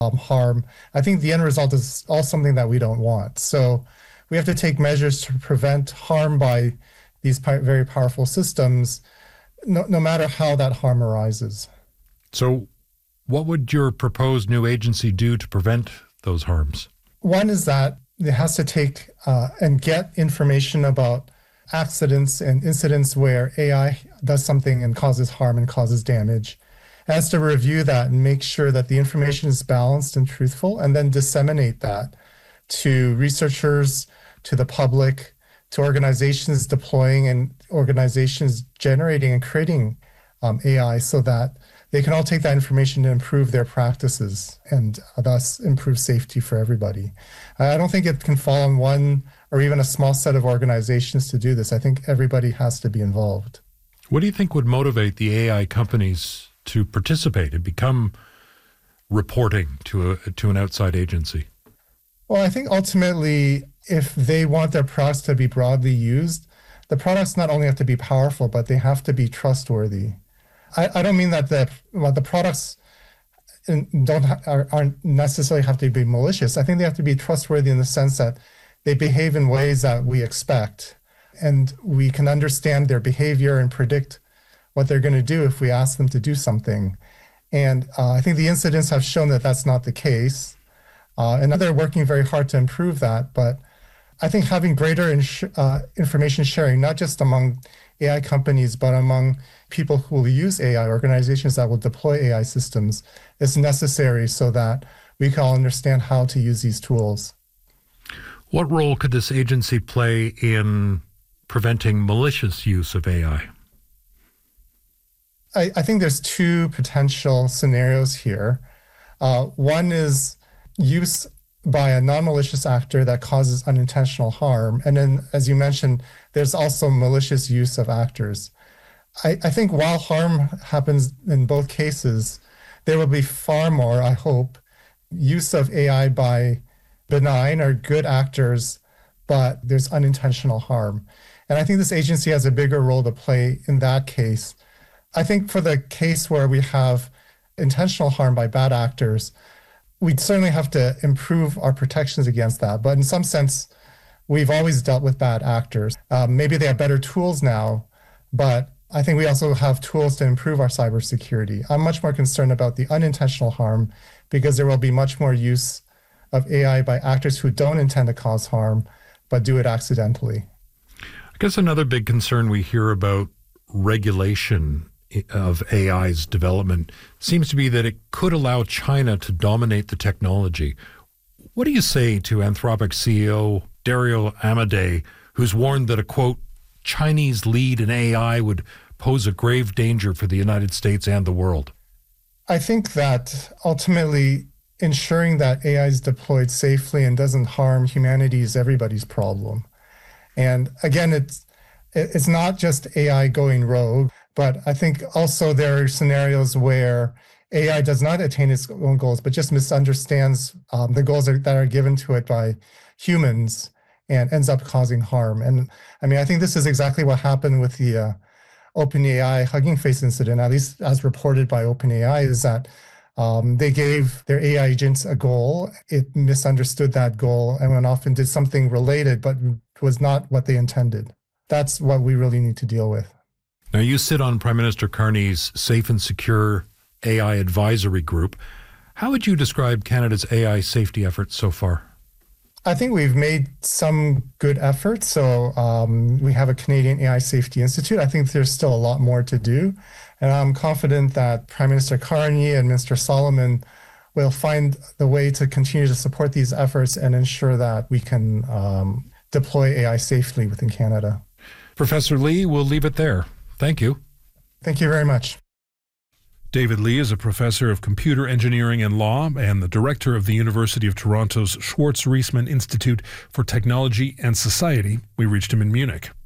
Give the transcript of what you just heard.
harm, I think the end result is all something that we don't want. So we have to take measures to prevent harm by these very powerful systems, no matter how that harm arises. So what would your proposed new agency do to prevent those harms? One is that it has to take and get information about accidents and incidents where AI does something and causes harm and causes damage. It has to review that and make sure that the information is balanced and truthful, and then disseminate that to researchers, to the public, to organizations deploying and organizations generating and creating AI, so that they can all take that information to improve their practices and thus improve safety for everybody. I don't think it can fall on one or even a small set of organizations to do this. I think everybody has to be involved. What do you think would motivate the AI companies to participate and become reporting to an outside agency? Well, I think ultimately, if they want their products to be broadly used, the products not only have to be powerful, but they have to be trustworthy. I don't mean that the products aren't necessarily have to be malicious. I think they have to be trustworthy in the sense that they behave in ways that we expect, and we can understand their behavior and predict what they're going to do if we ask them to do something. And I think the incidents have shown that that's not the case. And they're working very hard to improve that. But I think having greater information sharing, not just among AI companies, but among people who will use AI, organizations that will deploy AI systems, is necessary so that we can all understand how to use these tools. What role could this agency play in preventing malicious use of AI? I think there's two potential scenarios here. One is use by a non-malicious actor that causes unintentional harm. And then, as you mentioned, there's also malicious use of actors. I think while harm happens in both cases, there will be far more, I hope, use of AI by benign or good actors, but there's unintentional harm. And I think this agency has a bigger role to play in that case. I think for the case where we have intentional harm by bad actors, we'd certainly have to improve our protections against that. But in some sense, we've always dealt with bad actors. Maybe they have better tools now, but I think we also have tools to improve our cybersecurity. I'm much more concerned about the unintentional harm, because there will be much more use of AI by actors who don't intend to cause harm, but do it accidentally. I guess another big concern we hear about regulation of AI's development seems to be that it could allow China to dominate the technology. What do you say to Anthropic CEO Dario Amodei, who's warned that a, quote, Chinese lead in AI would pose a grave danger for the United States and the world? I think that ultimately ensuring that AI is deployed safely and doesn't harm humanity is everybody's problem. And again, it's not just AI going rogue, but I think also there are scenarios where AI does not attain its own goals, but just misunderstands the goals that are given to it by humans and ends up causing harm. And I mean, I think this is exactly what happened with the OpenAI Hugging Face incident, at least as reported by OpenAI, is that they gave their AI agents a goal. It misunderstood that goal and went off and did something related, but was not what they intended. That's what we really need to deal with. Now, you sit on Prime Minister Carney's Safe and Secure AI Advisory Group. How would you describe Canada's AI safety efforts so far? I think we've made some good efforts. So we have a Canadian AI Safety Institute. I think there's still a lot more to do. And I'm confident that Prime Minister Carney and Mr. Solomon will find the way to continue to support these efforts and ensure that we can deploy AI safely within Canada. Professor Lee, we'll leave it there. Thank you. Thank you very much. David Lee is a professor of computer engineering and law and the director of the University of Toronto's Schwartz Reisman Institute for Technology and Society. We reached him in Munich.